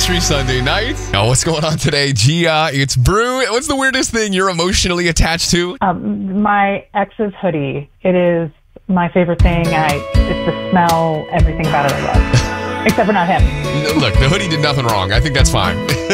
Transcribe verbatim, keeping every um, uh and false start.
anniversary Sunday night. Oh, what's going on today, Gia? It's Brew. What's the weirdest thing you're emotionally attached to? Um, my ex's hoodie. It is my favorite thing. I, it's the smell, everything about it I love. Except for not him. Look, the hoodie did nothing wrong. I think that's fine.